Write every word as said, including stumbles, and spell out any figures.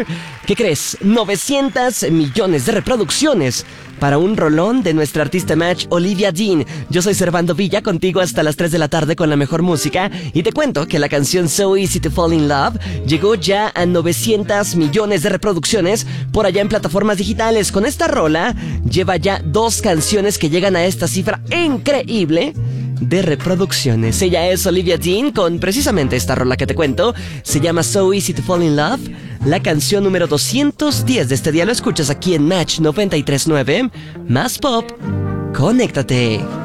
¿Qué crees? novecientos millones de reproducciones para un rolón de nuestra artista Match, Olivia Dean. Yo soy Servando Villa, contigo hasta las tres de la tarde con la mejor música. Y te cuento que la canción So Easy to Fall in Love llegó ya a novecientos millones de reproducciones por allá en plataformas digitales. Con esta rola lleva ya dos canciones que llegan a esta cifra increíble de reproducciones. Ella es Olivia Dean con precisamente esta rola que te cuento. Se llama So Easy to Fall in Love. La canción número doscientos diez de este día lo escuchas aquí en Match noventa y tres punto nueve. Más pop. Conéctate.